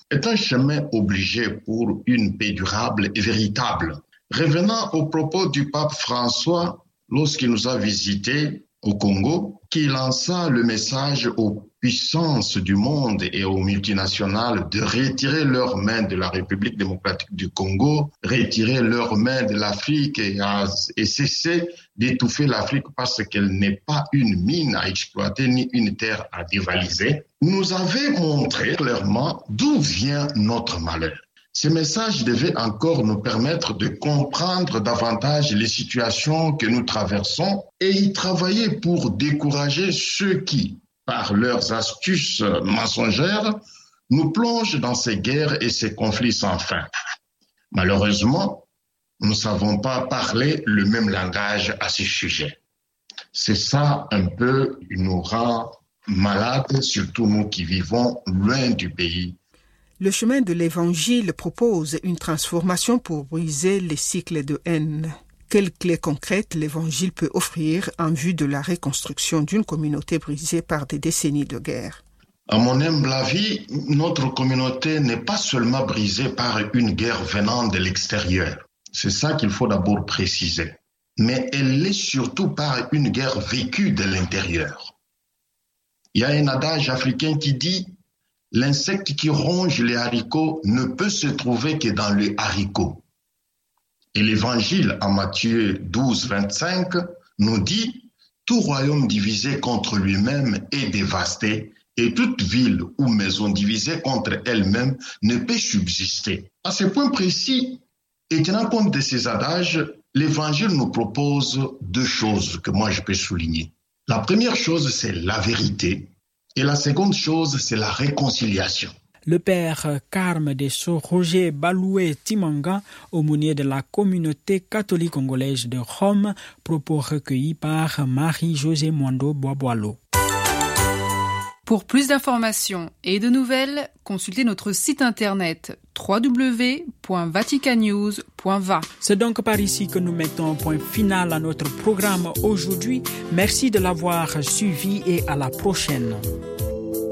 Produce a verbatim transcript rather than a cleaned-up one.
est un chemin obligé pour une paix durable et véritable. Revenant aux propos du pape François lorsqu'il nous a visités au Congo, qui lança le message aux puissances du monde et aux multinationales de retirer leurs mains de la République démocratique du Congo, retirer leurs mains de l'Afrique et, et cesser d'étouffer l'Afrique parce qu'elle n'est pas une mine à exploiter ni une terre à dévaliser, nous avait montré clairement d'où vient notre malheur. Ce message devait encore nous permettre de comprendre davantage les situations que nous traversons et y travailler pour décourager ceux qui, par leurs astuces mensongères, nous plongent dans ces guerres et ces conflits sans fin. Malheureusement, nous ne savons pas parler le même langage à ce sujet. C'est ça un peu qui nous rend malades, surtout nous qui vivons loin du pays. Le chemin de l'Évangile propose une transformation pour briser les cycles de haine. Quelles clés concrètes l'Évangile peut offrir en vue de la reconstruction d'une communauté brisée par des décennies de guerre? À mon humble avis, notre communauté n'est pas seulement brisée par une guerre venant de l'extérieur. C'est ça qu'il faut d'abord préciser. Mais elle l'est surtout par une guerre vécue de l'intérieur. Il y a un adage africain qui dit « L'insecte qui ronge les haricots ne peut se trouver que dans le haricot ». Et l'Évangile en Matthieu douze, vingt-cinq nous dit « Tout royaume divisé contre lui-même est dévasté, et toute ville ou maison divisée contre elle-même ne peut subsister ». À ce point précis, et tenant compte de ces adages, l'Évangile nous propose deux choses que moi je peux souligner. La première chose, c'est la vérité, et la seconde chose, c'est la réconciliation. Le père Carme Desso Roger Baloué Timanga, aumônier de la communauté catholique congolaise de Rome, propos recueillis par Marie-Josée Mwando Boaboalo. Pour plus d'informations et de nouvelles, consultez notre site internet w w w point vatican news point v a. C'est donc par ici que nous mettons un point final à notre programme aujourd'hui. Merci de l'avoir suivi et à la prochaine.